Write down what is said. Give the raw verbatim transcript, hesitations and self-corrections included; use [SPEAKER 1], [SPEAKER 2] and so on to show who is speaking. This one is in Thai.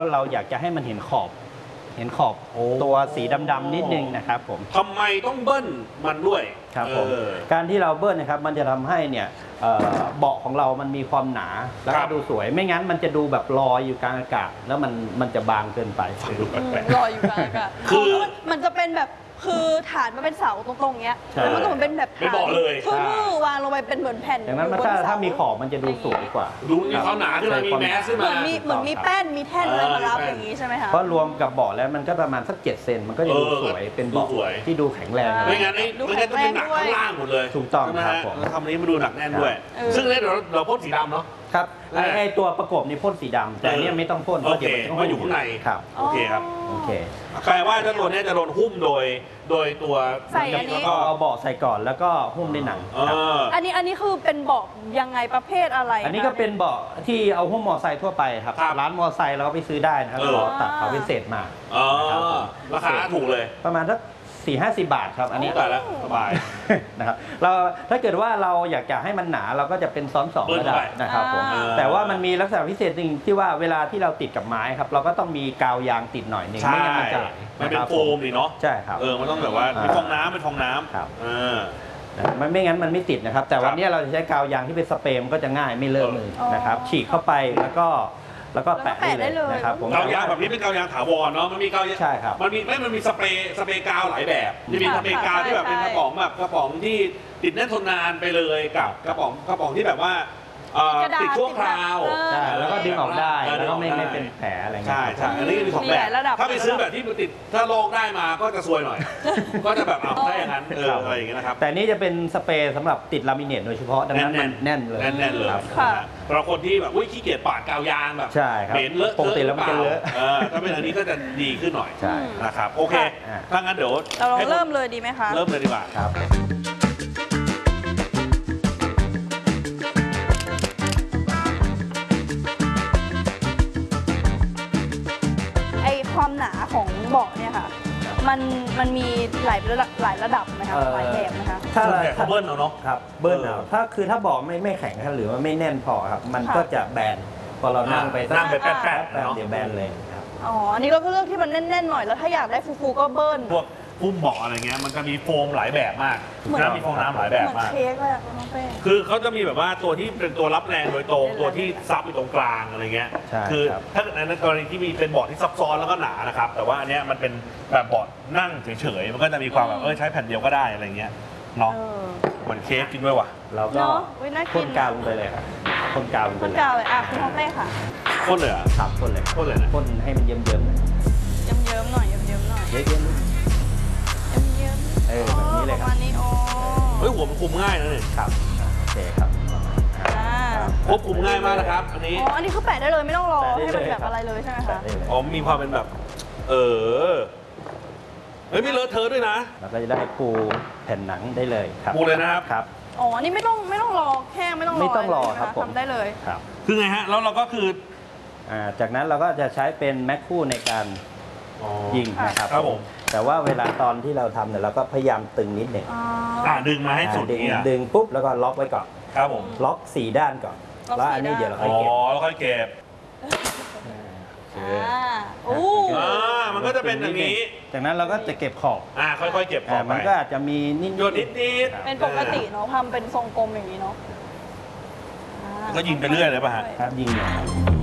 [SPEAKER 1] เราอยากจะให้มันเห็นขอบเห็นขอบตัวสีดำๆนิดนึงนะครับผม
[SPEAKER 2] ทำไมต้องเบิ้ลมันด้วย
[SPEAKER 1] ครับผมการที่เราเบิ้ลนะครับมันจะทำให้เนี่ยเบาะของเรามันมีความหนาแล้วก็ดูสวยไม่งั้นมันจะดูแบบลอยอยู่กลางอากาศแล้วมันมันจะบางเกินไป
[SPEAKER 3] ลอยอยู่กลางอากาศคือมันจะเป็นแบบคือฐานมันเป็นเสาตรงๆเงี้ยแล้วมันก็เหมือนเป็นแบบ
[SPEAKER 2] ไม่บอกเลย
[SPEAKER 3] ทื่อวางลงไปเป็นเหมือนแผ่น
[SPEAKER 1] อย่างนั้นถ้าถ้ามีขอบมันจะดูสวยกว่า
[SPEAKER 2] ดูมีความหนาขึ้นมามีแมสขึ้นมา
[SPEAKER 3] เหมือนมีเหมือนมีแป้นมีแท่นอะไรมารับอย่างนี้ใช่ไหมคะ
[SPEAKER 1] เพราะรวมกับเบาะแล้วมันก็ประมาณสักเจ็ดเซนมันก็จะดูสวยเป็นเบาะที่ดูแข็งแรง
[SPEAKER 2] ไม่งั้นไม่งั้นจะเป็นหนักข้างล่างหมดเลย
[SPEAKER 1] ถูกต้องครับผม
[SPEAKER 2] ทำนี้มาดูหนักแน่นด้วยซึ่งเนี่ยเราเราพ่นสีดำเนาะ
[SPEAKER 1] ครับไอ้ตัวประกบนี่พ่นสีดำแต่เนี่ยไม่ต้องพ่นเพราะเดี๋ยวมัน
[SPEAKER 2] ต้องอยู่ข้างใน
[SPEAKER 1] ครับ
[SPEAKER 2] โอเคครับ
[SPEAKER 1] โอเค
[SPEAKER 2] แปลว่าเจ้าตัวนี้จะโดนหุ้มโดยโดยตัว
[SPEAKER 3] ใส่อันนี้
[SPEAKER 1] แล้วก็เอาเบาะใส่ก่อนแล้วก็หุ้มด้วยหนัง
[SPEAKER 3] อันนี้อันนี้คือเป็นเบาะยังไงประเภทอะไร
[SPEAKER 1] อันนี้ก็เป็นเบาะที่เอาหุ้มมอไซค์ทั่วไปครับร้านมอไซค์เราก็ไปซื้อได้นะครับเราตัดเขาพิเศษมา
[SPEAKER 2] ราคาถูกเลย
[SPEAKER 1] ประมาณสักสี่ห้าสิบบาทครับอันนี้
[SPEAKER 2] แต่ละสบาย
[SPEAKER 1] นะครับเราถ้าเกิดว่าเราอยากจะให้มันหนาเราก็จะเป็นซ้อนสองก็ได้นะครับผมแต่ว่ามันมีลักษณะพิเศษจริงที่ว่าเวลาที่เราติดกับไม้ครับเราก็ต้องมีกาวยางติดหน่อยหนึ่งไม่งั้นมันจะ
[SPEAKER 2] มันเป็นโฟมดิเนาะ
[SPEAKER 1] ใช่ครับ
[SPEAKER 2] เออมันต้องแบบว่าเป็นฟองน้ำเป็นฟองน้ำ
[SPEAKER 1] ครับมันไม่งั้นมันไม่ติดนะครับแต่วันนี้เราจะใช้กาวยางที่เป็นสเปรย์มันก็จะง่ายไม่เลอะมือนะครับฉีกเข้าไปแล้วก็แล้วก็แปะได้เลยนะครับ
[SPEAKER 2] กาวยางแบบนี้เป็นกาวยางถาวรเนาะมันมีกาวยาง
[SPEAKER 1] ใช่ครับ
[SPEAKER 2] มันมีไม่มันมีสเปรย์สเปรย์กาวหลายแบบจะมีสเปรย์กาวที่แบบเป็นกระป๋องแบบกระป๋องที่ติดแน่นทนนานไปเลยกับกระป๋องกระป๋องที่แบบว่าติดชั่วคราว
[SPEAKER 1] แล้วก็ดึงออกได้แล้วก็ไม่ไม่เป็นแผลอะไรเงี้ย
[SPEAKER 2] ใช่ใช่อันนี้มีสองแบบถ้าไปซื้อแบบที่มันติดถ้าลอกได้มาก็จะซวยหน่อยก็จะแบบเอาถ้าอย่างนั้นเอออะไรอย่างเงี้ยนะครับ
[SPEAKER 1] แต่นี้จะเป็นสเปรย์สำหรับติดลามิเนตโดยเฉพาะดังนั้นมันแน่นเลย
[SPEAKER 2] แน่นเลยเราคนที่แบบอุ้ยขี้เกียจปาดกาวยางแบบเหม็นเลอะ
[SPEAKER 1] ปกติแล้วมันจะเลอะ
[SPEAKER 2] ถ้าเป็นอันนี้ก็จะดีขึ้นหน่อยนะครับโอเคถ้างั้นเดี๋ยว
[SPEAKER 3] เราเริ่มเลยดีไหมคะ
[SPEAKER 2] เริ่มเลยดีกว่า
[SPEAKER 1] ครับ
[SPEAKER 3] ความหนาของเบาะเนี่ยค่ะมันมันมีหลายระดับหลายระดับไหมคะหลายแบบนะคะ
[SPEAKER 2] ถ้าถ้าเบิ้ลเอาเนาะ
[SPEAKER 1] ครับเบิ้ลเอาถ้าคือถ้าเบาะไม่ไม่แข็งหรือว่าไม่แน่นพอครับมันก็จะแบนพอเรานั่งไป
[SPEAKER 2] นั่งไปแป๊บ
[SPEAKER 1] ๆเดี๋ยวแบนเลยครับ
[SPEAKER 3] อ๋ออันนี้ก็เลือกที่มันแน่นๆหน่อยแล้วถ้าอยากได้ฟูๆก็เบิ้ล
[SPEAKER 2] พวกพุ่มเบาะอะไรเงี้ยมันจะมีโฟมหลายแบบมากแล้วมีฟองน้ำหลายแบบมาก
[SPEAKER 3] เค้กเลยอะน้องเป้
[SPEAKER 2] คือเขาจะมีแบบว่าตัวที่เป็นตัวรับแรงโดยตรงตัวที่ซับอยู่ตรงกลางอะไรเงี้ยคือถ้าในกรณีที่มีเป็นเบาะที่ซับซ้อนแล้วก็หนานะครับแต่ว่าอันเนี้ยมันเป็นแบบเบาะนั่งเฉยๆมันก็จะมีความแบบเออใช้แผ่นเดียวก็ได้อะไรเงี้ยเนาะเหมือนเค้กกินด้วยว่ะ
[SPEAKER 1] เราก็พ่นกาวลงไปเลยครับพ่นกาวลงไปเลย
[SPEAKER 3] พ่นกาวเลยอ่ะคุณน้องเป้ค่ะ
[SPEAKER 2] พ่นเลยอ่ะ
[SPEAKER 1] ครับพ่นเลย
[SPEAKER 2] พ่นเลยนะ
[SPEAKER 1] พ่นให้มันเยิ้มๆหน่อย
[SPEAKER 3] เยิ้มๆหน่อยเยิ้มๆหน่อย
[SPEAKER 1] เยิ้มๆเออแบบนี้เลยครับ
[SPEAKER 2] เฮ้ยหัวมันคุมง่ายนะเนี่ย
[SPEAKER 1] ครับโอเคครับ
[SPEAKER 2] ควบคุมง่ายมากนะครับอันนี้
[SPEAKER 3] อ๋ออันนี้คือแปะได้เลยไม่ต้องรอให้มันแบบอะไรเลยใช่ไหมคะ
[SPEAKER 2] อ๋อมีความเป็นแบบเออเฮ้ยไม่เลอะเทอะด้วยนะ
[SPEAKER 1] เราก็จะได้ปูแผ่นหนังได้เลยครับ
[SPEAKER 2] ปูเลยนะครับ
[SPEAKER 1] ครับ
[SPEAKER 3] อ๋ออันนี้ไม่ต้องไม่ต้องรอแห้งไม่ต้องรอ
[SPEAKER 1] ไม่ต้องรอครับผม
[SPEAKER 3] ทำได้เลย
[SPEAKER 1] ครับ
[SPEAKER 2] คือไงฮะแล้วเราก็คือ
[SPEAKER 1] อ่าจากนั้นเราก็จะใช้เป็นแม็กคู่ในการยิงนะครับ
[SPEAKER 2] ครับผม
[SPEAKER 1] แต่ว่าเวลาตอนที่เราทำเนี่ยเราก็พยายามตึงนิดหนึ่ง
[SPEAKER 2] อ่าดึงมาให้สุด
[SPEAKER 1] นี่ดึงปุ๊บแล้วก็ล็อกไว้ก่อน
[SPEAKER 2] ครับผม
[SPEAKER 1] ล็อกสี่ด้านก่อนแล้วอันนี้เดี๋ยวเราค่อยเก็บ
[SPEAKER 2] อ๋อแล้วค่อยเก็บ
[SPEAKER 3] อ่าโอ้
[SPEAKER 2] อ่ามันก็จะเป็นอย่างนี้
[SPEAKER 1] จากนั้นเราก็จะเก็บขอบ
[SPEAKER 2] อ่าค่อยๆเก็บขอบ
[SPEAKER 1] มันก็อาจจะมีนิด
[SPEAKER 2] หยดนิด
[SPEAKER 3] เป็นปกติเนาะทำเป็นทรงกลมอย่างนี้เนาะ
[SPEAKER 2] ก็ยิงไปเรื่อยเลยป่ะฮะ
[SPEAKER 1] ครับยิงเนี่ย